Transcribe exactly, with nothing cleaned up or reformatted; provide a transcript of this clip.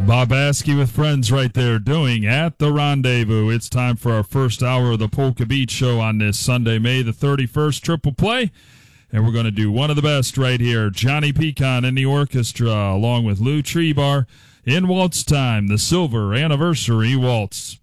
Bob Askey with friends right there doing At the Rendezvous. It's time for our first hour of the Polka Beat Show on this Sunday, May the thirty-first, triple play. And we're going to do one of the best right here. Johnny Pecan in the orchestra along with Lou Trebar in Waltz Time, the Silver Anniversary Waltz.